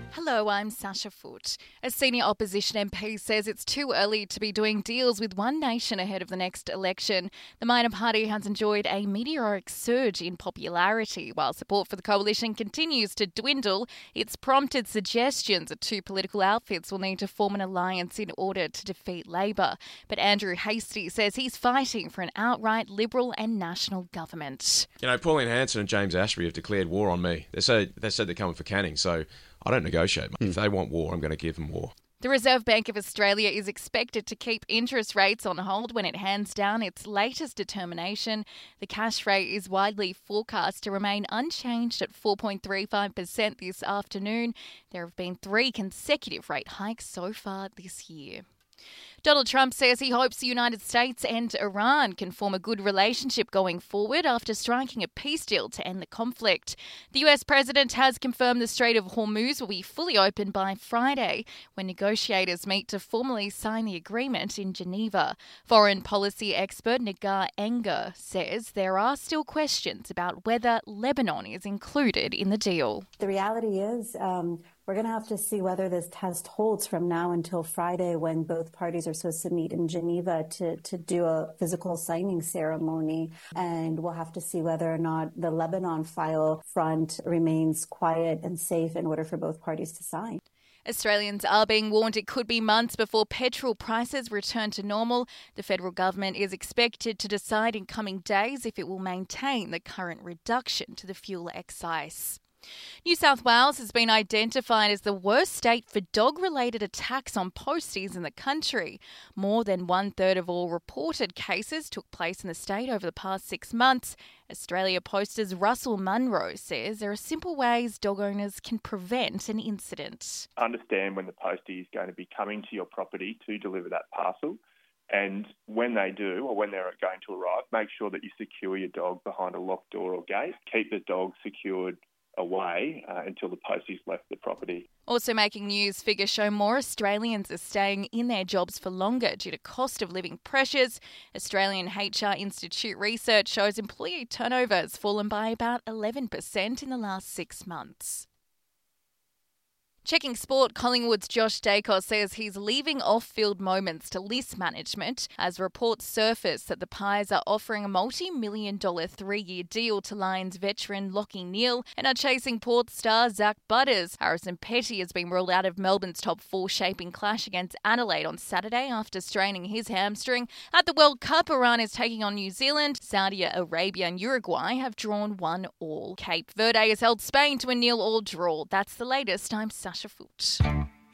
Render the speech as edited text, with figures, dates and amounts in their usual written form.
Hello, I'm Sasha Foote. A senior opposition MP says it's too early to be doing deals with One Nation ahead of the next election. The minor party has enjoyed a meteoric surge in popularity. While support for the coalition continues to dwindle, it's prompted suggestions that two political outfits will need to form an alliance in order to defeat Labor. But Andrew Hastie says he's fighting for an outright Liberal and national government. You know, Pauline Hanson and James Ashby have declared war on me. They said they're coming for Canning, so I don't negotiate. If they want war, I'm going to give them war. The Reserve Bank of Australia is expected to keep interest rates on hold when it hands down its latest determination. The cash rate is widely forecast to remain unchanged at 4.35% this afternoon. There have been 3 consecutive rate hikes so far this year. Donald Trump says he hopes the United States and Iran can form a good relationship going forward after striking a peace deal to end the conflict. The US president has confirmed the Strait of Hormuz will be fully open by Friday when negotiators meet to formally sign the agreement in Geneva. Foreign policy expert Nagar Enger says there are still questions about whether Lebanon is included in the deal. The reality is we're going to have to see whether this test holds from now until Friday when both parties are supposed to meet in Geneva to do a physical signing ceremony. And we'll have to see whether or not the Lebanon file front remains quiet and safe in order for both parties to sign. Australians are being warned it could be months before petrol prices return to normal. The federal government is expected to decide in coming days if it will maintain the current reduction to the fuel excise. New South Wales has been identified as the worst state for dog-related attacks on posties in the country. More than 1/3 of all reported cases took place in the state over the past 6 months. Australia Post's Russell Munro says there are simple ways dog owners can prevent an incident. Understand when the postie is going to be coming to your property to deliver that parcel. And when they do, or when they're going to arrive, make sure that you secure your dog behind a locked door or gate. Keep the dog secured away until the postie's left the property. Also making news, figures show more Australians are staying in their jobs for longer due to cost of living pressures. Australian HR Institute research shows employee turnover has fallen by about 11% in the last 6 months. Checking sport, Collingwood's Josh Dacos says he's leaving off-field moments to list management as reports surface that the Pies are offering a multi-million-dollar 3-year deal to Lions veteran Lachie Neale and are chasing Port star Zach Butters. Harrison Petty has been ruled out of Melbourne's top 4 shaping clash against Adelaide on Saturday after straining his hamstring. At the World Cup, Iran is taking on New Zealand. Saudi Arabia and Uruguay have drawn 1-1. Cape Verde has held Spain to a 0-0 draw. That's the latest. I'm Sasha Foote.